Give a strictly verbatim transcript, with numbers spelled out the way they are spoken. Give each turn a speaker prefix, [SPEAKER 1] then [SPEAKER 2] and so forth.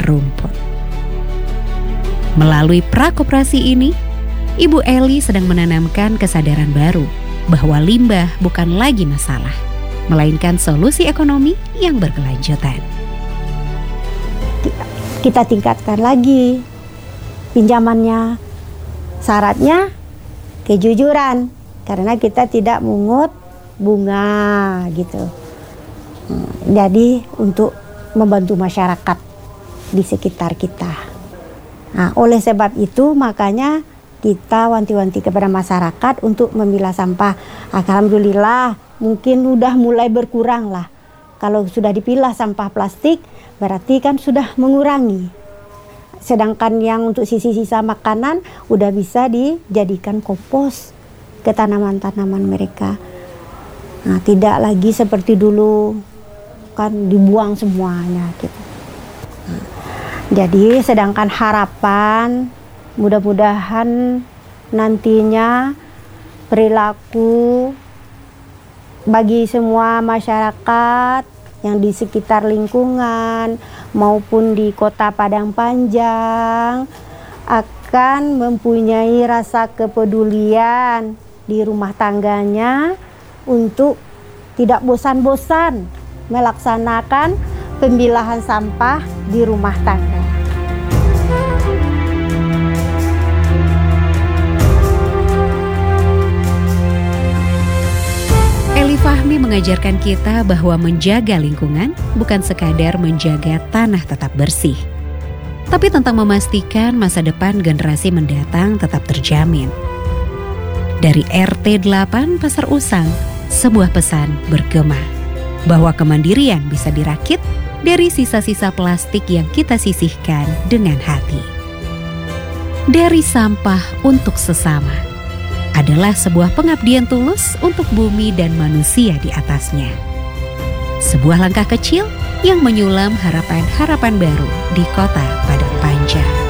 [SPEAKER 1] rumput. Melalui prakoperasi ini, Ibu Eli sedang menanamkan kesadaran baru bahwa limbah bukan lagi masalah, melainkan solusi ekonomi yang berkelanjutan.
[SPEAKER 2] Kita tingkatkan lagi pinjamannya, syaratnya kejujuran, karena kita tidak mungut bunga gitu. Jadi untuk membantu masyarakat di sekitar kita. Nah, oleh sebab itu makanya kita wanti-wanti kepada masyarakat untuk memilah sampah. Alhamdulillah mungkin udah mulai berkurang lah. Kalau sudah dipilah sampah plastik berarti kan sudah mengurangi. Sedangkan yang untuk sisa-sisa makanan udah bisa dijadikan kompos ke tanaman-tanaman mereka. Nah, tidak lagi seperti dulu kan dibuang semuanya gitu. Nah, jadi sedangkan harapan mudah-mudahan nantinya perilaku bagi semua masyarakat yang di sekitar lingkungan maupun di Kota Padang Panjang akan mempunyai rasa kepedulian di rumah tangganya untuk tidak bosan-bosan melaksanakan pemilahan sampah di rumah tangga.
[SPEAKER 1] Eli Fahmi mengajarkan kita bahwa menjaga lingkungan bukan sekadar menjaga tanah tetap bersih, tapi tentang memastikan masa depan generasi mendatang tetap terjamin. Dari R T delapan Pasar Usang, sebuah pesan bergema bahwa kemandirian bisa dirakit dari sisa-sisa plastik yang kita sisihkan dengan hati. Dari sampah untuk sesama adalah sebuah pengabdian tulus untuk bumi dan manusia di atasnya. Sebuah langkah kecil yang menyulam harapan-harapan baru di Kota Padang Panjang.